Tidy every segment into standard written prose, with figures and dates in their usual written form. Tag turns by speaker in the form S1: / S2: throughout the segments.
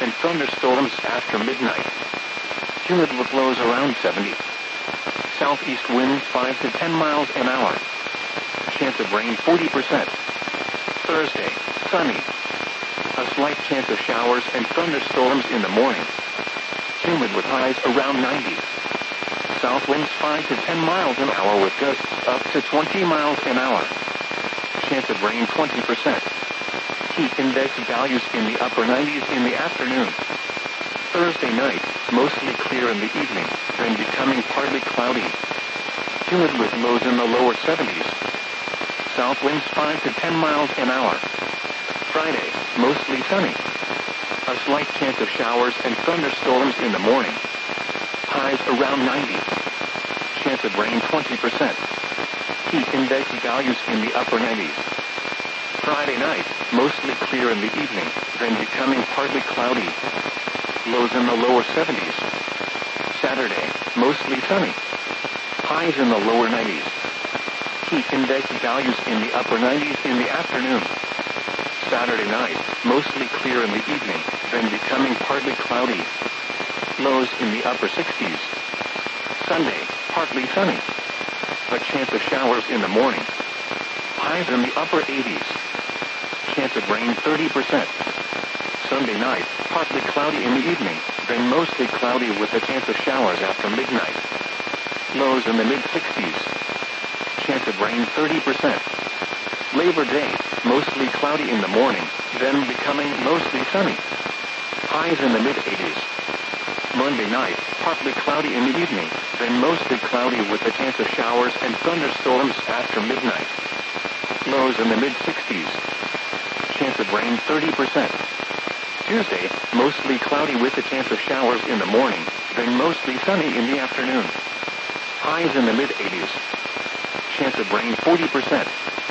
S1: and thunderstorms after midnight. Humid with lows around 70. Southeast winds 5 to 10 miles an hour. Chance of rain 40%. Thursday, sunny. A slight chance of showers and thunderstorms in the morning. Humid with highs around 90. South winds 5 to 10 miles an hour with gusts up to 20 miles an hour. Chance of rain 20%. Heat index values in the upper 90s in the afternoon. Thursday night, mostly clear in the evening, then becoming partly cloudy. Humid with lows in the lower 70s. South winds 5 to 10 miles an hour. Friday, mostly sunny. A slight chance of showers and thunderstorms in the morning. Highs around 90. Chance of rain 20%. Heat index values in the upper 90s. Friday night, mostly clear in the evening, then becoming partly cloudy. Lows in the lower 70s. Saturday, mostly sunny. Highs in the lower 90s. Heat index values in the upper 90s in the afternoon. Saturday night, mostly clear in the evening, then becoming partly cloudy. Lows in the upper 60s. Sunday, partly sunny. A chance of showers in the morning. Highs in the upper 80s. Chance of rain 30%. Sunday night, partly cloudy in the evening, then mostly cloudy with a chance of showers after midnight. Lows in the mid-60s. Chance of rain 30%. Labor Day, mostly cloudy in the morning, then becoming mostly sunny. Highs in the mid-80s. Monday night, partly cloudy in the evening, then mostly cloudy with a chance of showers and thunderstorms after midnight. Lows in the mid-60s. Chance of rain 30%. Tuesday, mostly cloudy with a chance of showers in the morning, then mostly sunny in the afternoon. Highs in the mid-80s. Chance of rain 40%.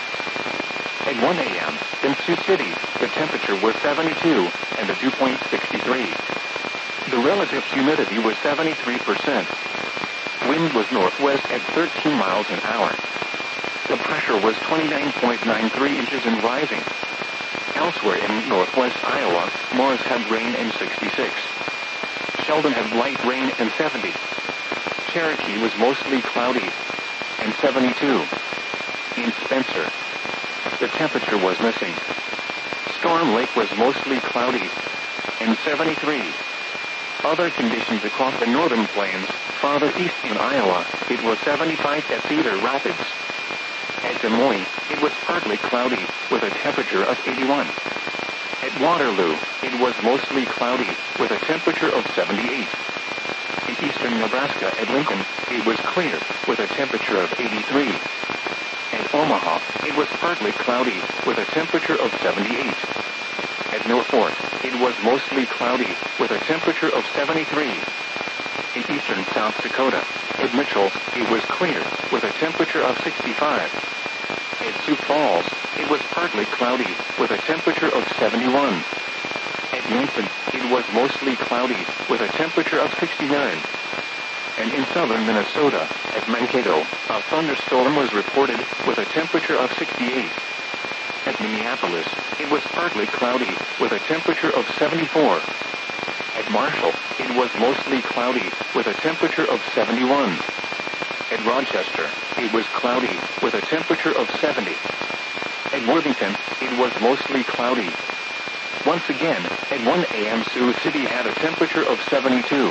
S1: At 1 a.m., in Sioux City, the temperature was 72, and the dew point 63. The relative humidity was 73%. Wind was northwest at 13 miles an hour. The pressure was 29.93 inches and rising. Elsewhere in northwest Iowa, Morris had rain and 66. Sheldon had light rain and 70. Cherokee was mostly cloudy and 72. In Spencer, the temperature was missing. Storm Lake was mostly cloudy and 73. Other conditions across the northern plains, farther east in Iowa, it was 75 at Cedar Rapids. At Des Moines, it was partly cloudy, with a temperature of 81. At Waterloo, it was mostly cloudy, with a temperature of 78. In eastern Nebraska at Lincoln, it was clear, with a temperature of 83. At Omaha, it was partly cloudy, with a temperature of 78. At Mill Fort, it was mostly cloudy, with a temperature of 73. In eastern South Dakota, at Mitchell, it was clear, with a temperature of 65. At Sioux Falls, it was partly cloudy, with a temperature of 71. At Yankton, it was mostly cloudy, with a temperature of 69. And in southern Minnesota, at Mankato, a thunderstorm was reported, with a temperature of 68. At Minneapolis, it was partly cloudy, with a temperature of 74. At Marshall, it was mostly cloudy, with a temperature of 71. At Rochester, it was cloudy, with a temperature of 70. At Worthington, it was mostly cloudy. Once again, at 1 a.m. Sioux City had a temperature of 72.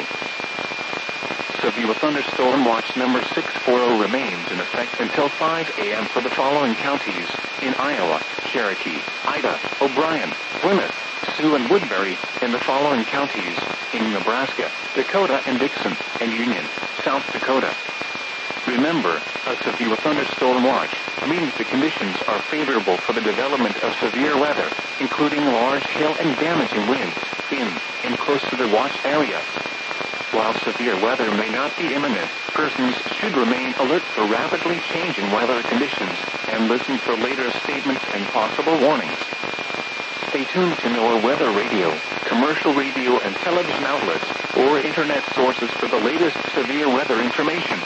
S1: Severe thunderstorm watch number 640 remains in effect until 5 a.m. for the following counties: in Iowa, Cherokee, Ida, O'Brien, Plymouth, Sioux and Woodbury, in the following counties: in Nebraska, Dakota and Dixon, and Union, South Dakota. Remember, a severe thunderstorm watch means the conditions are favorable for the development of severe weather, including large hail and damaging winds, in and close to the watch area. While severe weather may not be imminent, persons should remain alert for rapidly changing weather conditions and listen for later statements and possible warnings. Stay tuned to NOAA Weather Radio, commercial radio and television outlets, or internet sources for the latest severe weather information.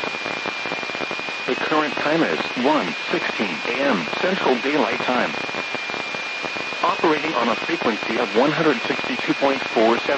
S1: The current time is 1:16 a.m. Central Daylight Time. Operating on a frequency of 162.47